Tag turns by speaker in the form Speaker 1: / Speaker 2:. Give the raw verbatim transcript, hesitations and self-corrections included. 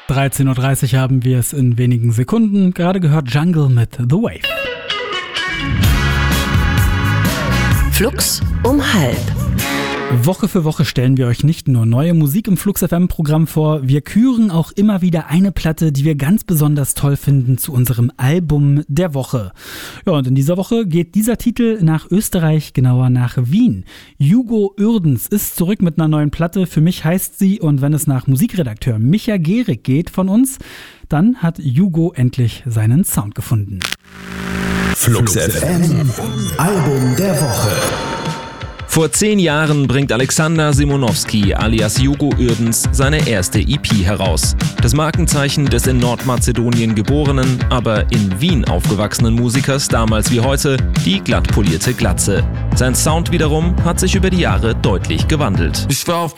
Speaker 1: dreizehn Uhr dreißig haben wir es in wenigen Sekunden. Gerade gehört Jungle mit The Wave.
Speaker 2: Flux um halb.
Speaker 1: Woche für Woche stellen wir euch nicht nur neue Musik im Flux F M-Programm vor, wir küren auch immer wieder eine Platte, die wir ganz besonders toll finden, zu unserem Album der Woche. Ja, und in dieser Woche geht dieser Titel nach Österreich, genauer nach Wien. Hugo Uerdens ist zurück mit einer neuen Platte. Für mich heißt sie, und wenn es nach Musikredakteur Micha Gehrig geht von uns, dann hat Hugo endlich seinen Sound gefunden.
Speaker 3: Flux F M, Album der Woche.
Speaker 4: Vor zehn Jahren bringt Alexander Simonowski alias Hugo Uerdens seine erste E P heraus. Das Markenzeichen des in Nordmazedonien geborenen, aber in Wien aufgewachsenen Musikers, damals wie heute, die glatt polierte Glatze. Sein Sound wiederum hat sich über die Jahre deutlich gewandelt.
Speaker 5: Ich war auf